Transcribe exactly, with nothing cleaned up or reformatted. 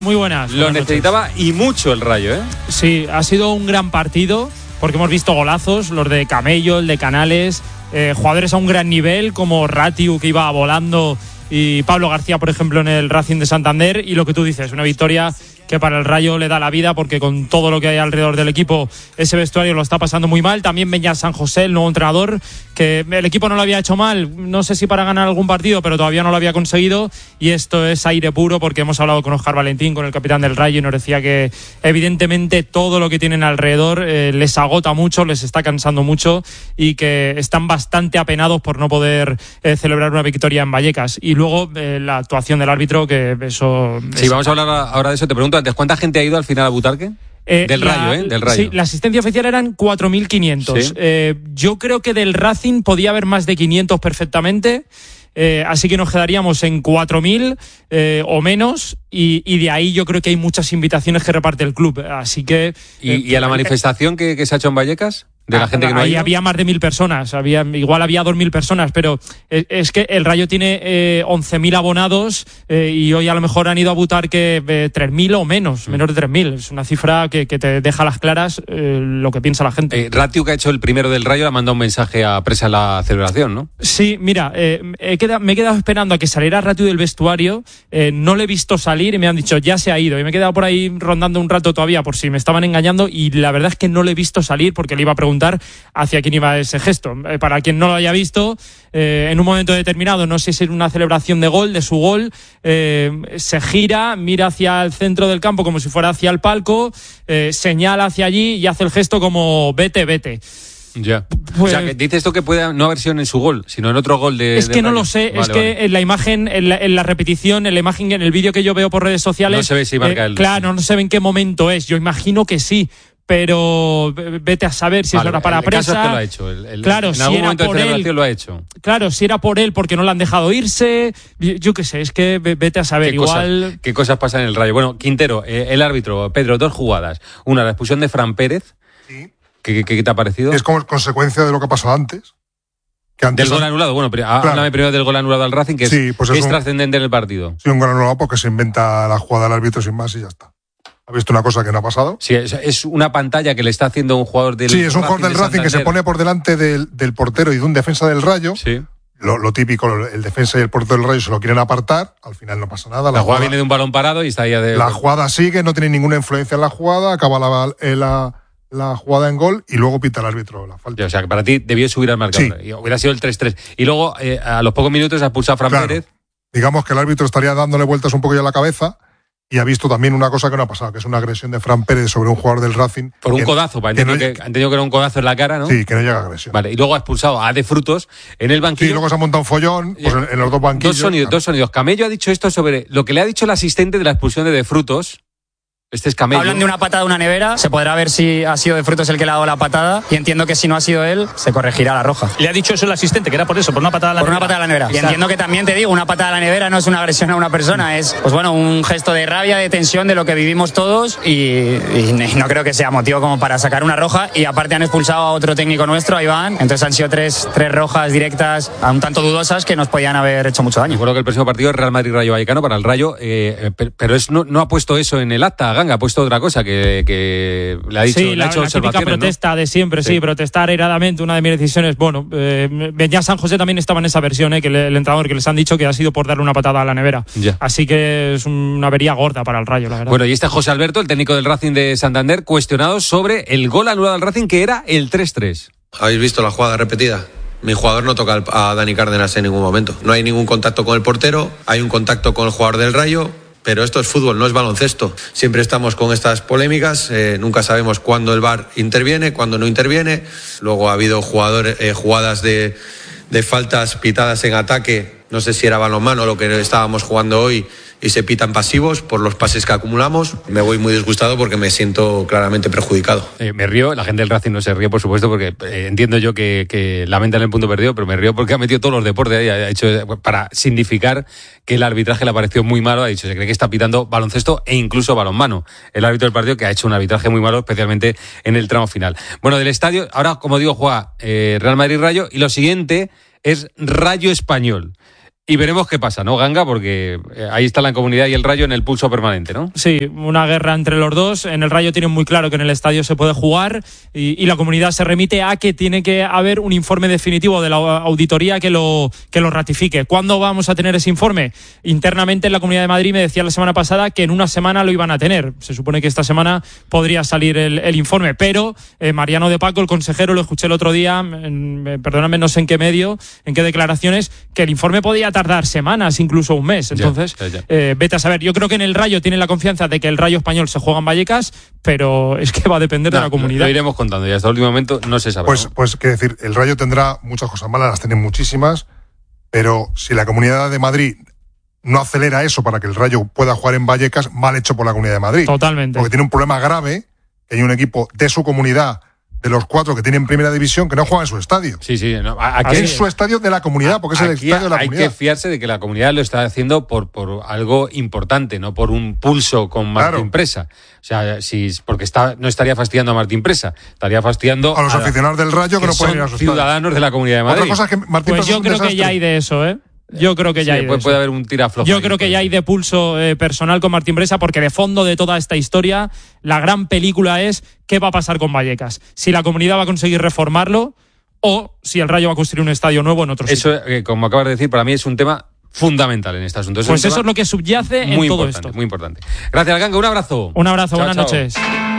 Muy buenas. Lo buenas necesitaba noches. Y mucho el Rayo, ¿eh? Sí, ha sido un gran partido porque hemos visto golazos, los de Camello, el de Canales, eh, jugadores a un gran nivel como Ratiu, que iba volando, y Pablo García, por ejemplo, en el Racing de Santander. Y lo que tú dices, una victoria que para el Rayo le da la vida, porque con todo lo que hay alrededor del equipo, ese vestuario lo está pasando muy mal. También Beñat San José, el nuevo entrenador, que el equipo no lo había hecho mal, no sé si para ganar algún partido, pero todavía no lo había conseguido, y esto es aire puro, porque hemos hablado con Óscar Valentín, con el capitán del Rayo, y nos decía que evidentemente todo lo que tienen alrededor eh, les agota mucho, les está cansando mucho, y que están bastante apenados por no poder eh, celebrar una victoria en Vallecas. Y luego eh, la actuación del árbitro, que eso... Sí, vamos a hablar ahora de eso. Te pregunto antes, ¿cuánta gente ha ido al final a Butarque? Eh, del la, Rayo, ¿eh? Del Rayo. Sí, la asistencia oficial eran cuatro mil quinientos. ¿Sí? Eh, yo creo que del Racing podía haber más de quinientos perfectamente. Eh, así que nos quedaríamos en cuatro mil eh, o menos, y, y de ahí yo creo que hay muchas invitaciones que reparte el club. Así que... ¿Y, eh, y a la manifestación que, que se ha hecho en Vallecas? De la gente que no ha ahí ido. había más de mil personas, había, igual había dos mil personas, pero es, es que el Rayo tiene eh, once mil abonados eh, y hoy a lo mejor han ido a Butarque eh, tres mil o menos, menos de tres mil. Es una cifra que, que te deja a las claras eh, lo que piensa la gente. Eh, Ratiu, que ha hecho el primero del Rayo, le ha mandado un mensaje a Presa en la celebración, ¿no? Sí, mira, eh, he quedado, me he quedado esperando a que saliera Ratiu del vestuario, eh, no le he visto salir y me han dicho ya se ha ido, y me he quedado por ahí rondando un rato todavía por si me estaban engañando, y la verdad es que no le he visto salir porque le iba a preguntar hacia quién iba ese gesto. Eh, para quien no lo haya visto, eh, en un momento determinado, no sé si es una celebración de gol, de su gol, eh, se gira, mira hacia el centro del campo como si fuera hacia el palco, eh, señala hacia allí y hace el gesto como vete, vete. Ya. Pues, o sea, que dice esto que puede no haber sido en su gol, sino en otro gol de. Es que de no Rayo. lo sé, Vale, es que vale. en la imagen, en la, en la repetición, en la imagen, en el vídeo que yo veo por redes sociales, No se ve si marca eh, el- claro, no se ve en qué momento es. Yo imagino que sí, pero vete a saber si Vale, es hora para el caso Presa. es que lo ha hecho. El, el, Claro, en si algún era momento de por él. celebración lo ha hecho. Claro, si era por él porque no le han dejado irse, yo, yo qué sé, es que ve- vete a saber, ¿Qué igual... cosas, qué cosas pasan en el Rayo? Bueno, Quintero, eh, el árbitro, Pedro, dos jugadas. Una, la expulsión de Fran Pérez. Sí. ¿Qué, qué, qué te ha parecido? Es como consecuencia de lo que ha pasado antes. Que antes Del gol anulado. Bueno, pero Claro. háblame primero del gol anulado al Racing, que Sí, es, pues que es es un- trascendente en el partido. Sí, un gol anulado porque se inventa la jugada del árbitro sin más y ya está. ¿Ha visto una cosa que no ha pasado? Sí, es, es una pantalla que le está haciendo un jugador del Sí, es un jugador del de Racing que se Santander. pone por delante del, del portero y de un defensa del Rayo. Sí. Lo, lo típico, el defensa y el portero del Rayo se lo quieren apartar. Al final no pasa nada. La, jugada viene de un balón parado y está ahí de... La jugada sigue, no tiene ninguna influencia en la jugada, acaba la, eh, la, la jugada en gol y luego pita el árbitro la falta. O sea, que para ti debió subir al marcador. Sí. Y hubiera sido el tres tres. Y luego, eh, a los pocos minutos, ha expulsado a Fran Claro. Pérez. Digamos que el árbitro estaría dándole vueltas un poco ya a la cabeza y ha visto también una cosa que no ha pasado, que es una agresión de Fran Pérez sobre un jugador del Racing. Por un que- codazo. para que no entendido que, lle- han entendido que era un codazo en la cara, ¿no? Sí, que no llega a agresión. Vale, y luego ha expulsado a De Frutos en el Sí, banquillo. luego se ha montado un follón pues, en, en los dos banquillos. Dos sonidos, Claro. dos sonidos. Camello ha dicho esto sobre lo que le ha dicho el asistente de la expulsión de De Frutos. Este es Camello. Hablan de una patada de una nevera, se podrá ver si ha sido De Frutos el que le ha dado la patada y entiendo que si no ha sido él, se corregirá la roja. Le ha dicho eso el asistente, que era por eso, por una patada a la Por una nevera. patada a la nevera. Y entiendo que también te digo, una patada a la nevera no es una agresión a una persona, es pues bueno, un gesto de rabia, de tensión de lo que vivimos todos y, y no creo que sea motivo como para sacar una roja. Y aparte han expulsado a otro técnico nuestro, a Iván, entonces han sido tres, tres rojas directas, un tanto dudosas, que nos podían haber hecho mucho daño. Recuerdo que el próximo partido es Real Madrid-Rayo Vallecano para el Rayo, eh, pe- pero es, no, no ha puesto eso en el acta, Ganga, ha puesto otra cosa que, que le ha dicho, Sí, le la, ha hecho la típica observaciones, ¿no? protesta de siempre, sí. Sí. protestar airadamente, una de mis decisiones. Bueno, eh, Beñat San José también estaba en esa versión, eh, que le- el entrenador que les han dicho que ha sido por darle una patada a la nevera. Ya. Así que es una avería gorda para el Rayo, la verdad. Bueno, y este José Alberto, el técnico del Racing de Santander, cuestionado sobre el gol anulado al Racing, que era el tres tres. ¿Habéis visto la jugada repetida? Mi jugador no toca al- a Dani Cárdenas en ningún momento. No hay ningún contacto con el portero, hay un contacto con el jugador del Rayo, pero esto es fútbol, no es baloncesto. Siempre estamos con estas polémicas, eh, nunca sabemos cuándo el V A R interviene, cuándo no interviene. Luego ha habido jugadores, eh, jugadas de, de faltas pitadas en ataque, no sé si era balonmano lo que estábamos jugando hoy, y se pitan pasivos por los pases que acumulamos. Me voy muy disgustado porque me siento claramente perjudicado. Eh, me río, la gente del Racing no se ríe, por supuesto, porque eh, entiendo yo que, que lamentan el punto perdido, pero me río porque ha metido todos los deportes ahí, ha hecho eh, para significar que el arbitraje le ha parecido muy malo, ha dicho, se cree que está pitando baloncesto e incluso balonmano. El árbitro del partido que ha hecho un arbitraje muy malo, especialmente en el tramo final. Bueno, del estadio, ahora, como digo, juega eh, Real Madrid-Rayo, y lo siguiente es Rayo Español. y veremos qué pasa, ¿no, Ganga? Porque ahí está la Comunidad y el Rayo en el pulso permanente, ¿no? Sí, una guerra entre los dos. En el Rayo tienen muy claro que en el estadio se puede jugar y, y la Comunidad se remite a que tiene que haber un informe definitivo de la auditoría que lo, que lo ratifique. ¿Cuándo vamos a tener ese informe? Internamente en la Comunidad de Madrid me decía la semana pasada que en una semana lo iban a tener. Se supone que esta semana podría salir el, el informe, pero eh, Mariano de Paco, el consejero, lo escuché el otro día, en, perdóname, no sé en qué medio, en qué declaraciones, que el informe podía tardar semanas, incluso un mes. Entonces, ya, ya, ya. Eh, vete a saber. Yo creo que en el Rayo tienen la confianza de que el Rayo español se juega en Vallecas, pero es que va a depender no, de la Comunidad. Lo iremos contando y hasta el último momento no se sabe. Pues, ¿no? pues qué decir, el Rayo tendrá muchas cosas malas, las tiene muchísimas, pero si la Comunidad de Madrid no acelera eso para que el Rayo pueda jugar en Vallecas, mal hecho por la Comunidad de Madrid. Totalmente. Porque tiene un problema grave, que hay un equipo de su comunidad, de los cuatro que tienen primera división, que no juegan en su estadio. Sí, sí. No, aquí es su estadio de la comunidad, porque es el estadio de la hay comunidad. Hay que fiarse de que la comunidad lo está haciendo por, por algo importante, no por un pulso con Martín claro. Presa. O sea, si, porque está, no estaría fastidiando a Martín Presa, estaría fastidiando a los a, aficionados del Rayo que, que no pueden ir a su estadio. Ciudadanos de la Comunidad de Madrid. Otra cosa es que Martín pues Presa yo es un creo desastre. que ya hay de eso, ¿eh? Yo creo que ya sí, hay de puede, eso. puede haber un tiraflojo. Yo creo que ya hay de pulso eh, personal con Martín Presa, porque de fondo de toda esta historia, la gran película es qué va a pasar con Vallecas. Si la Comunidad va a conseguir reformarlo o si el Rayo va a construir un estadio nuevo en otro sitio. Eso, eh, como acabas de decir, para mí es un tema fundamental en este asunto. Es pues eso es lo que subyace en todo esto. Muy importante. Gracias, Ganga. Un abrazo. Un abrazo. Chao, buenas chao. noches.